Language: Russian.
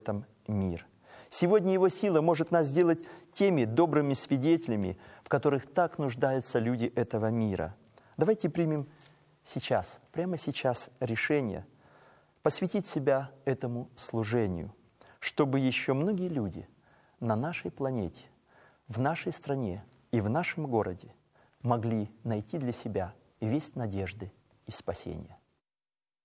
этом мир. Сегодня Его сила может нас сделать теми добрыми свидетелями, в которых так нуждаются люди этого мира. Давайте примем сейчас, прямо сейчас решение посвятить себя этому служению, чтобы еще многие люди на нашей планете, в нашей стране и в нашем городе могли найти для себя весть надежды и спасения.